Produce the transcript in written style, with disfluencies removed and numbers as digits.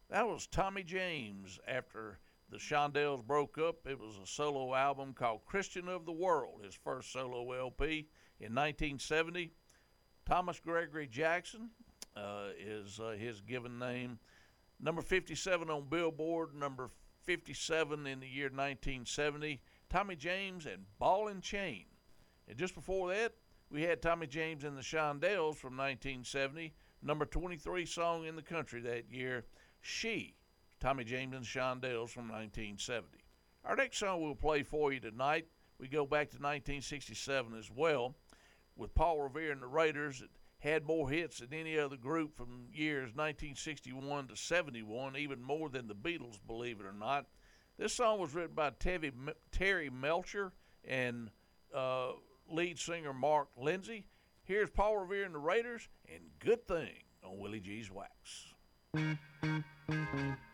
That was Tommy James after the Shondells broke up. It was a solo album called Christian of the World, his first solo LP in 1970. Thomas Gregory Jackson is his given name. Number 57 on Billboard, number 57 in the year 1970. Tommy James and Ball and Chain. And just before that, we had Tommy James and the Shondells from 1970, number 23 song in the country that year, She, Tommy James and the Shondells from 1970. Our next song we'll play for you tonight, we go back to 1967 as well, with Paul Revere and the Raiders. It had more hits than any other group from years 1961 to 71, even more than the Beatles, believe it or not. This song was written by Terry Melcher and lead singer Mark Lindsay. Here's Paul Revere and the Raiders and Good Thing on Willie G's Wax.